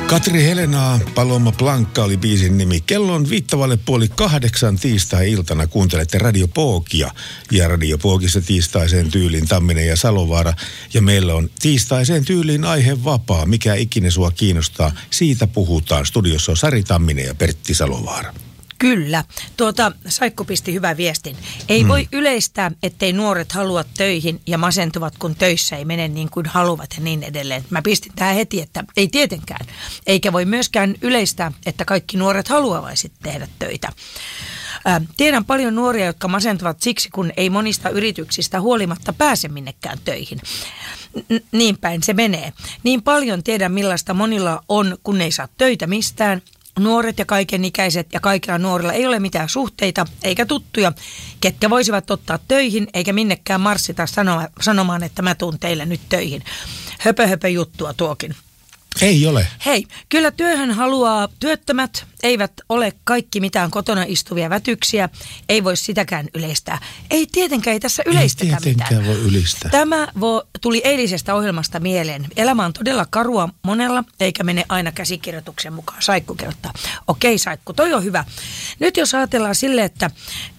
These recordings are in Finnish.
Katri Helenaa, Paloma Blankka oli biisin nimi. Kello on 7:45 tiistai-iltana. Kuuntelette Radio Pookia. Ja Radio Pookissa tiistaiseen tyyliin Tamminen ja Salovaara. Ja meillä on tiistaiseen tyyliin aihe vapaa. Mikä ikinä sua kiinnostaa, siitä puhutaan. Studiossa on Sari Tamminen ja Pertti Salovaara. Kyllä. Saikku pisti hyvän viestin. Ei voi yleistää, ettei nuoret halua töihin ja masentuvat, kun töissä ei mene niin kuin haluavat ja niin edelleen. Mä pistin tähän heti, että ei tietenkään. Eikä voi myöskään yleistää, että kaikki nuoret haluaisivat tehdä töitä. Tiedän paljon nuoria, jotka masentuvat siksi, kun ei monista yrityksistä huolimatta pääse minnekään töihin. Niin päin se menee. Niin paljon tiedän, millaista monilla on, kun ei saa töitä mistään. Nuoret ja kaikenikäiset ja kaikilla nuorilla ei ole mitään suhteita eikä tuttuja, ketkä voisivat ottaa töihin eikä minnekään marssita sanomaan, että mä tuun teille nyt töihin. Höpö juttua tuokin. Ei ole. Hei, kyllä työhön haluaa työttömät, eivät ole kaikki mitään kotona istuvia vätyksiä, ei voi sitäkään yleistää. Ei tietenkään, ei tässä yleistäkään mitään. Ei voi ylistää. Tämä tuli eilisestä ohjelmasta mieleen. Elämä on todella karua monella, eikä mene aina käsikirjoituksen mukaan. Saikku kirjoittaa. Okei, Saikku, toi on hyvä. Nyt jos ajatellaan sille, että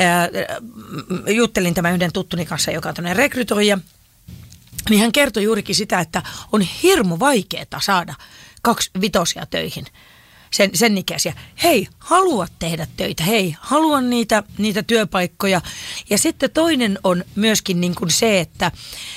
juttelin tämän yhden tuttuni kanssa, joka on tämmöinen rekrytoija, niin hän kertoi juurikin sitä, että on hirmu vaikeaa saada 25 töihin, sen ikäisiä. Hei, haluat tehdä töitä, hei, haluan niitä työpaikkoja. Ja sitten toinen on myöskin niin kuin se, että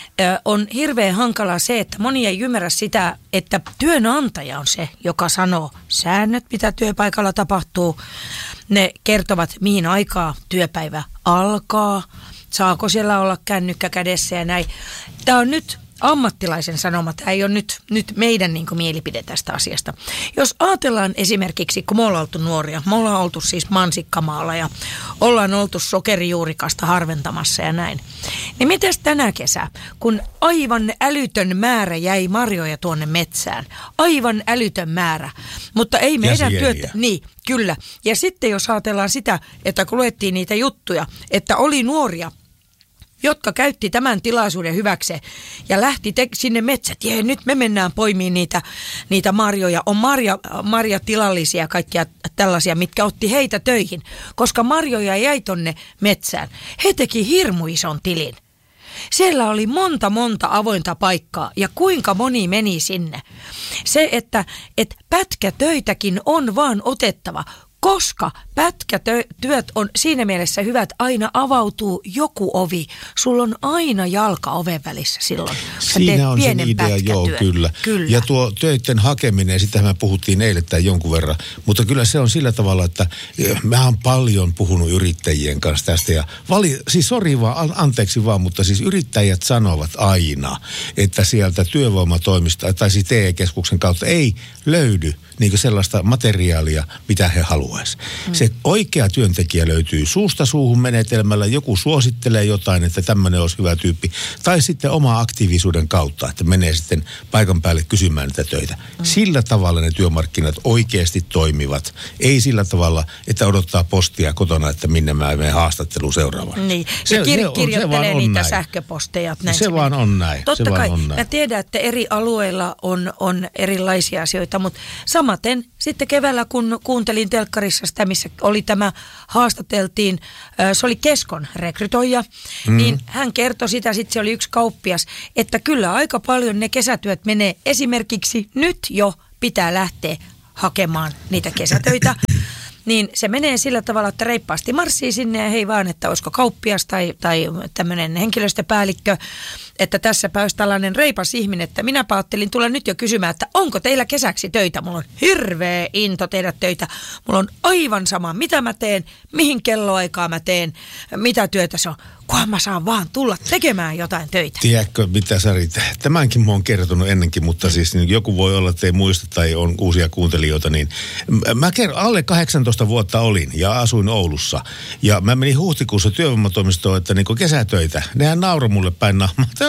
on hirveän hankalaa se, että moni ei ymmärrä sitä, että työnantaja on se, joka sanoo säännöt, mitä työpaikalla tapahtuu. Ne kertovat, mihin aikaa työpäivä alkaa. Saako siellä olla kännykkä kädessä ja näin. Tämä on nyt ammattilaisen sanoma. Tämä ei ole nyt meidän niin kuin mielipide tästä asiasta. Jos ajatellaan esimerkiksi, kun me ollaan oltu nuoria, me ollaan oltu siis mansikkamaalla ja ollaan oltu sokerijuurikasta harventamassa ja näin. Niin mites tänä kesä, kun aivan älytön määrä jäi marjoja tuonne metsään. Aivan älytön määrä. Mutta ei meidän työtä. Niin, kyllä. Ja sitten jos ajatellaan sitä, että kun luettiin niitä juttuja, että oli nuoria, jotka käytti tämän tilaisuuden hyväkseen ja lähti sinne metsät. Nyt me mennään poimiin niitä marjoja. On marjatilallisia kaikkia tällaisia, mitkä otti heitä töihin, koska marjoja jäi tonne metsään. He teki hirmu ison tilin. Siellä oli monta avointa paikkaa ja kuinka moni meni sinne. Se, että pätkätöitäkin on vaan otettava, koska pätkätyöt on siinä mielessä hyvät, aina avautuu joku ovi. Sulla on aina jalka oven välissä silloin. Siinä on sen idea, joo, kyllä. Ja tuo töiden hakeminen, sitähän me puhuttiin eilen tai jonkun verran, mutta kyllä se on sillä tavalla, että mä oon paljon puhunut yrittäjien kanssa tästä. Ja siis sori vaan, anteeksi vaan, mutta siis yrittäjät sanovat aina, että sieltä työvoimatoimista tai siis TE-keskuksen kautta ei löydy niin sellaista materiaalia, mitä he haluaisivat. Se oikea työntekijä löytyy suusta suuhun menetelmällä, joku suosittelee jotain, että tämmöinen olisi hyvä tyyppi, tai sitten oma aktiivisuuden kautta, että menee sitten paikan päälle kysymään niitä töitä. Sillä tavalla ne työmarkkinat oikeasti toimivat, ei sillä tavalla, että odottaa postia kotona, että minne mä menen haastatteluun seuraavaan. Niin, ja kirjoittelee niitä näin. Sähköposteja. Se vaan on näin. Totta kai, mä tiedän, että eri alueilla on erilaisia asioita, mutta samaten sitten keväällä, kun kuuntelin telkkarissa sitä, missä oli tämä, haastateltiin, se oli Keskon rekrytoija, niin hän kertoi sitä, sitten se oli yksi kauppias, että kyllä aika paljon ne kesätyöt menee, esimerkiksi nyt jo pitää lähteä hakemaan niitä kesätöitä, niin se menee sillä tavalla, että reippaasti marssii sinne ja hei vaan, että olisiko kauppias tai tämmöinen henkilöstöpäällikkö, että tässäpä olisi tällainen reipas ihminen, että minäpä ajattelin tulla nyt jo kysymään, että onko teillä kesäksi töitä? Mulla on hirveä into tehdä töitä. Mulla on aivan sama, mitä mä teen, mihin kelloaikaa mä teen, mitä työtä se on. Kunhan mä saan vaan tulla tekemään jotain töitä. Tiedätkö mitä, Sari? Tämänkin mä oon kertonut ennenkin, mutta siis niin joku voi olla, että ei muista tai on uusia kuuntelijoita. Niin mä alle 18 vuotta olin ja asuin Oulussa. Ja mä menin huhtikuussa työvoimatoimistoon, että niin kesätöitä. Nehän nauroi mulle päin naamaa.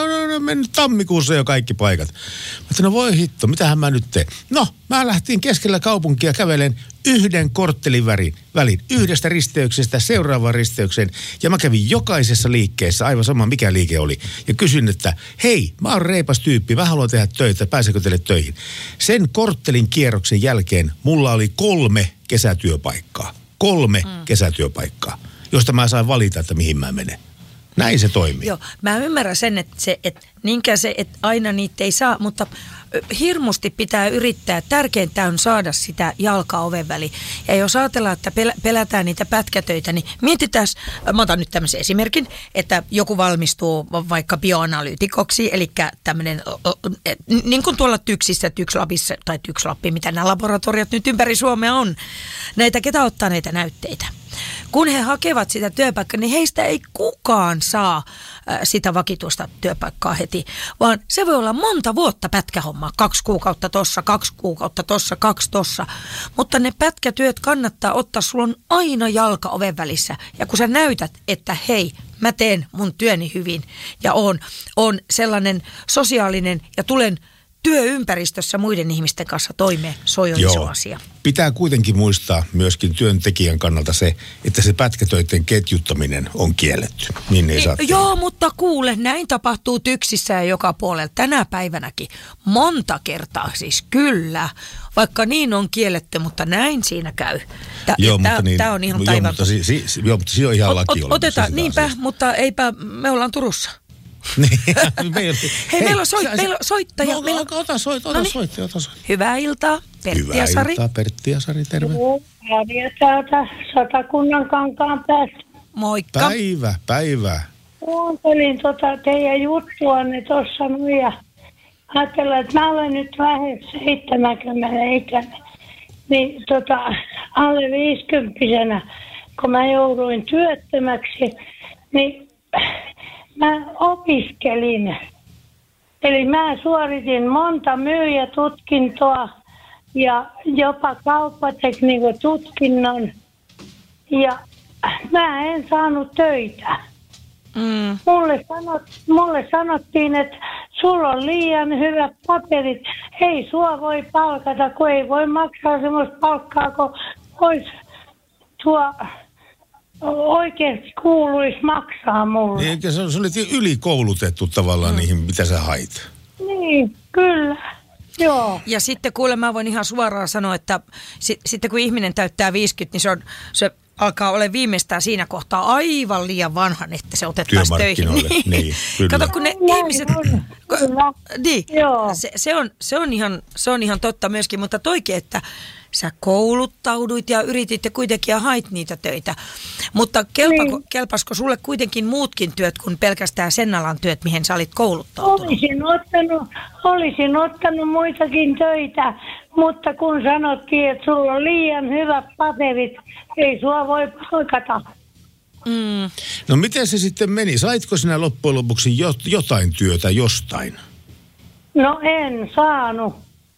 on mennyt tammikuussa jo kaikki paikat. Mä ajattelin, no voi hitto, mitähän mä nyt teen? No, mä lähtin keskellä kaupunkia kävelen 1 korttelin välin yhdestä risteyksestä seuraavaan risteykseen. Ja mä kävin jokaisessa liikkeessä, aivan sama mikä liike oli. Ja kysyin, että hei, mä oon reipas tyyppi, mä haluan tehdä töitä, pääsekö teille töihin? Sen korttelin kierroksen jälkeen mulla oli 3 kesätyöpaikkaa. 3 kesätyöpaikkaa, josta mä sain valita, että mihin mä menen. Näin se toimii. Joo, mä ymmärrän sen, että aina niitä ei saa, mutta hirmusti pitää yrittää. Tärkeintä on saada sitä jalkaa oven väliin. Ja jos ajatellaan, että pelätään niitä pätkätöitä, niin mietitään, mä otan nyt tämmöisen esimerkin, että joku valmistuu vaikka bioanalyytikoksi, eli tämmöinen, niin kuin tuolla TYKSissä, TYKS-Lapissa tai TYKS-Lappi, mitä nämä laboratoriot nyt ympäri Suomea on, näitä, ketä ottaa näitä näytteitä. Kun he hakevat sitä työpaikkaa, niin heistä ei kukaan saa sitä vakituista työpaikkaa heti, vaan se voi olla monta vuotta pätkähommaa. 2 kuukautta tossa, 2 kuukautta tossa, 2 tossa. Mutta ne pätkätyöt kannattaa ottaa, sulla on aina jalka oven välissä. Ja kun sä näytät, että hei, mä teen mun työni hyvin ja on sellainen sosiaalinen ja tulen työympäristössä muiden ihmisten kanssa toimeen, se on jo iso asia. Pitää kuitenkin muistaa myöskin työntekijän kannalta se, että se pätkätöiden ketjuttaminen on kielletty. Niin ei saa joo, mutta kuule, näin tapahtuu TYKSissä ja joka puolella tänä päivänäkin. Monta kertaa siis, kyllä. Vaikka niin on kielletty, mutta näin siinä käy. Tämä on ihan taivan. Mutta se on ihan laki olemassa. Otetaan, niinpä, mutta eipä, me ollaan Turussa. Hei, meillä on soittaja. Ota soittaja. Hyvää iltaa, Pertti ja Sari. Hyvää iltaa, Pertti ja Sari, terve. Harja täältä Satakunnan Kankaan päästä. Moikka. Päivä. Kuuntelin teidän juttuanne tuossa ja ajattelin, että mä olen nyt lähes 70 ikäinen. Niin alle 50-vuotiaana, kun mä jouduin työttömäksi, niin mä opiskelin. Eli mä suoritin monta myyjätutkintoa ja jopa kauppatekniikon tutkinnon. Ja mä en saanut töitä. Mulle sanottiin, että sulla on liian hyvät paperit. Ei sua voi palkata, kun ei voi maksaa semmoista palkkaa, kun olisi tuo oikeasti kuuluisi maksaa mulle. Eikä se olit ylikoulutettu tavallaan niihin, mitä sä hait. Niin, kyllä. Joo. Ja sitten kuule, mä voin ihan suoraan sanoa, että sitten kun ihminen täyttää 50, niin se alkaa olla viimeistään siinä kohtaa aivan liian vanhan, että se otettaisiin töihin. Niin, kyllä. Kato, kun ne ihmiset... Niin, se on ihan totta myöskin, mutta toikin, että sä kouluttauduit ja yritit ja kuitenkin ja hait niitä töitä. Mutta kelpasko sulle kuitenkin muutkin työt kuin pelkästään sen alan työt, mihin sä olit kouluttautunut? Olisin ottanut muitakin töitä, mutta kun sanottiin, että sulla on liian hyvät paperit, ei sua voi palkata. No miten se sitten meni? Saitko sinä loppujen lopuksi jotain työtä jostain? No en saanut.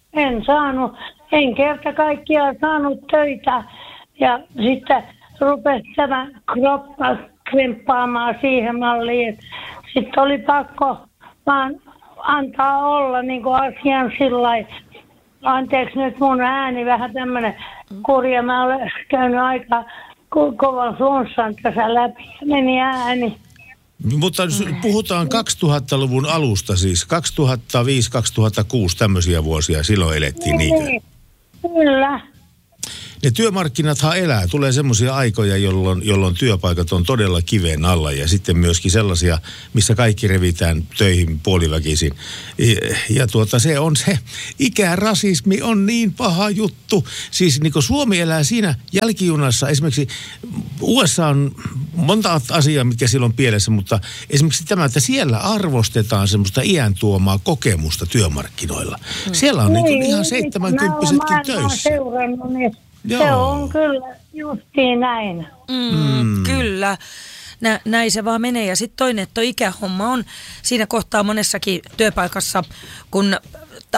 En kerta kaikkiaan saanut töitä ja sitten rupesi tämä kroppa kremppaamaan siihen malliin. Sitten oli pakko vaan antaa olla niin kuin asian sillai. Anteeksi nyt mun ääni vähän tämmöinen kurja. Mä olen käynyt aika kovan flunssan tässä läpi ja meni ääni. Mutta puhutaan 2000-luvun alusta siis, 2005-2006 tämmöisiä vuosia, silloin elettiin niinkö? Kyllä. Ne työmarkkinathan elää, tulee semmoisia aikoja, jolloin työpaikat on todella kiveen alla ja sitten myöskin sellaisia, missä kaikki revitään töihin puoliväkisin. Ja se on se, ikärasismi on niin paha juttu. Siis niin kuin Suomi elää siinä jälkijunassa, esimerkiksi USA on monta asiaa, mitkä siellä on pielessä, mutta esimerkiksi tämä, että siellä arvostetaan semmoista iän tuomaa kokemusta työmarkkinoilla. Siellä on niin ihan 70-kymppisetkin töissä. Se on kyllä justiin näin. Kyllä. Näin se vaan menee. Ja sitten toinen, että ikähomma on siinä kohtaa monessakin työpaikassa, kun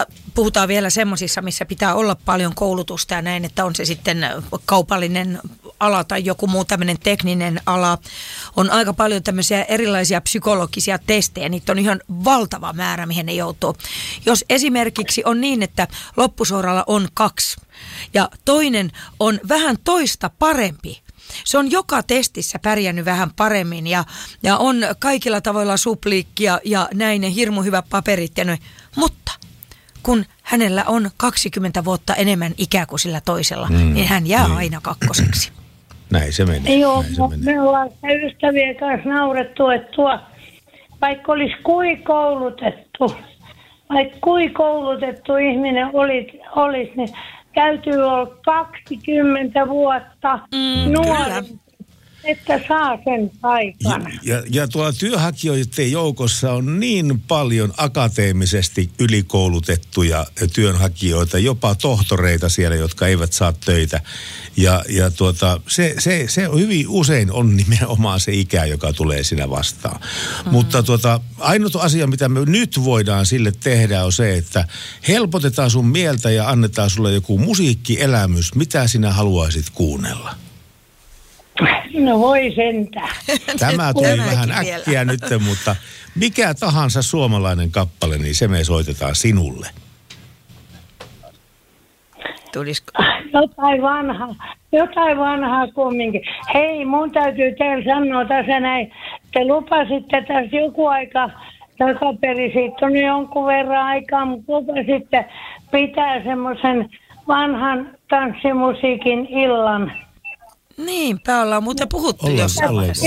puhutaan vielä semmoisissa, missä pitää olla paljon koulutusta ja näin, että on se sitten kaupallinen ala tai joku muu tämmöinen tekninen ala, on aika paljon tämmöisiä erilaisia psykologisia testejä. Niitä on ihan valtava määrä, mihin ne joutuu. Jos esimerkiksi on niin, että loppusuoralla on 2 ja toinen on vähän toista parempi, se on joka testissä pärjännyt vähän paremmin ja on kaikilla tavoilla supliikkia ja näin ja hirmu hyvät paperit ja noin. Mutta kun hänellä on 20 vuotta enemmän ikää kuin sillä toisella, niin hän jää aina 2. Näin se menee. Joo, me ollaan ystävien kanssa naurettu, että vaikka olisi koulutettu ihminen olisi, niin täytyy olla 20 vuotta nuori, että saa sen paikan. Ja tuolla työnhakijoiden joukossa on niin paljon akateemisesti ylikoulutettuja työnhakijoita, jopa tohtoreita siellä, jotka eivät saa töitä. Ja se hyvin usein on nimenomaan se ikä, joka tulee siinä vastaan. Mutta ainut asia, mitä me nyt voidaan sille tehdä, on se, että helpotetaan sun mieltä ja annetaan sulle joku musiikkielämys. Mitä sinä haluaisit kuunnella? No voi sentään. Tämä tuli vähän äkkiä nyt, mutta mikä tahansa suomalainen kappale, niin se me soitetaan sinulle. Tulisiko? Jotain vanhaa kumminkin. Hei, mun täytyy teille sanoa tässä näin. Te lupasitte tässä joku aika takaperin, siitä on jonkun verran aikaa, mutta lupasitte pitää semmoisen vanhan tanssimusiikin illan. Niinpä ollaan muuten puhuttu jossain vaiheessa.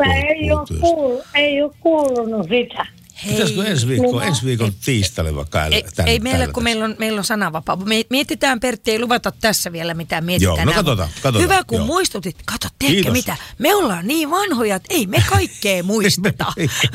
Ei ole kuulunut sitä. Pitäisikö ensi viikon tiistaille vaikka ei meillä, kun meillä on sananvapaa. Mietitään, Pertti, ei luvata tässä vielä mitään. Mietitään. Joo, no katsotaan. Hyvä, kun muistutit. Kato, tiedätkö mitä? Me ollaan niin vanhoja, että ei me kaikkea muisteta.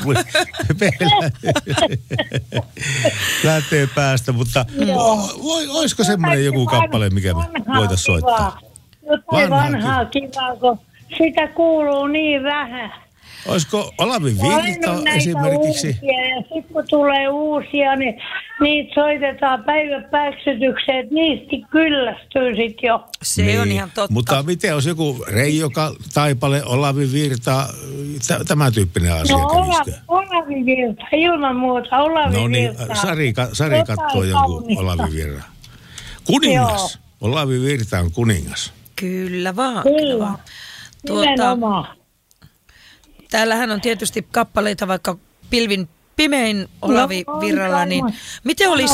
Lähtee päästä, mutta olisiko semmoinen joku kappale, mikä me voitaisiin soittaa? Jotain vanhaa kivaa, kun sitä kuuluu niin vähän. Olisiko Olavi Virta esimerkiksi? Ja sitten kun tulee uusia, niin niitä soitetaan päiväpääksytykseen, että niistä kyllästyy sitten jo. Se on ihan totta. Mutta miten olisi joku Reijo Taipale, Olavi Virta, tämä tyyppinen asia? No Olavi Virta, ilman muuta Olavi Virta. No niin, Sari katsoo jonkun Olavi Virta. Kuningas. Joo. Olavi Virta on kuningas. Kyllä vaan. Täällähän on tietysti kappaleita vaikka Pilvin pimein Olavi Virralla, niin miten olisi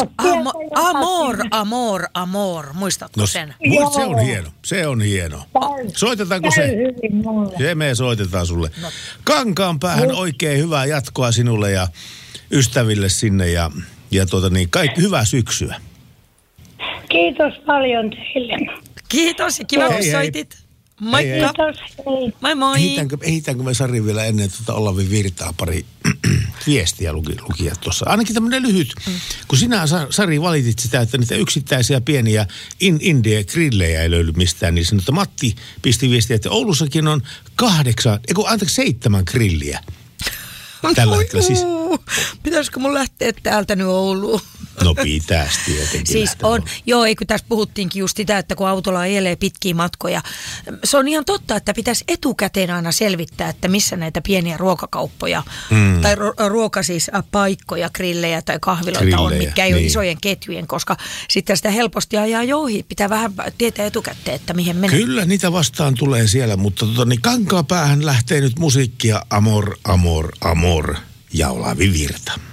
Amor, muistatko sen? Se on hieno. Soitetaanko se? Se me soitetaan sulle. No. Kankaanpäähän oikein hyvää jatkoa sinulle ja ystäville sinne ja hyvää syksyä. Kiitos paljon teille. Kiitos ja kiva, kun soitit. Moikka. Kiitos. Moi moi. Ehitäänkö me Sari vielä ennen Olavi Virtaa pari viestiä lukia tuossa? Ainakin tämmöinen lyhyt. Kun sinä, Sari, valitit sitä, että niitä yksittäisiä pieniä indie-grillejä ei löydy mistään, niin sanoi, että Matti pisti viestiä, että Oulussakin on 7 grilliä. Tällä hetkellä siis. Pitäisikö mun lähteä täältä nyt Ouluun? No pitäisi tietenkin. Siis on, eikö tässä puhuttiinkin just sitä, että kun autolla ajelee pitkiä matkoja. Se on ihan totta, että pitäisi etukäteen aina selvittää, että missä näitä pieniä ruokakauppoja tai paikkoja, grillejä tai kahviloita on, mitkä ei ole isojen ketjujen, koska sitten sitä helposti ajaa jouhi. Pitää vähän tietää etukäteen, että mihin menee. Kyllä, niitä vastaan tulee siellä, mutta Kankaanpäähän lähtee nyt musiikkia Amor ja Olavi Virta.